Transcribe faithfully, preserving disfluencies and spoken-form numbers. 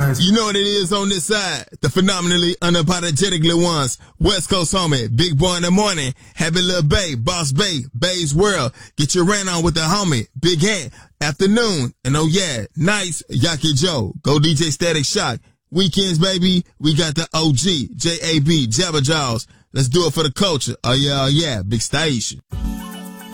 guys. You know what it is on this side. The phenomenally unapologetically ones. West Coast homie, big boy in the morning. Happy little Bay, Boss Bay, Bay's World. Get your rant on with the homie. Big Hat, afternoon. And oh yeah, nice, Yaki Joe. Go D J Static Shock. Weekends, baby. We got the O G, J A B, Jabba Jaws. Let's do it for the culture. Oh yeah, oh yeah, big station.